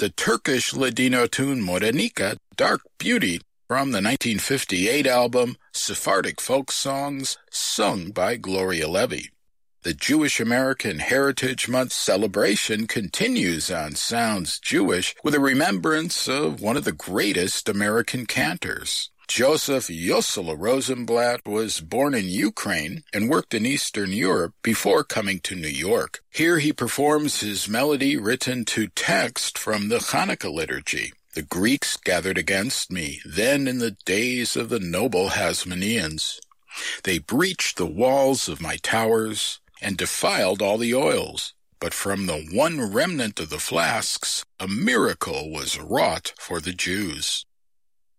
the Turkish Ladino tune Morenica, Dark Beauty, from the 1958 album Sephardic Folk Songs, sung by Gloria Levy. The Jewish American Heritage Month celebration continues on Sounds Jewish with a remembrance of one of the greatest American cantors. Joseph Yossele Rosenblatt was born in Ukraine and worked in Eastern Europe before coming to New York. Here he performs his melody written to text from the Hanukkah liturgy. The Greeks gathered against me, then in the days of the noble Hasmoneans. They breached the walls of my towers and defiled all the oils. But from the one remnant of the flasks, a miracle was wrought for the Jews.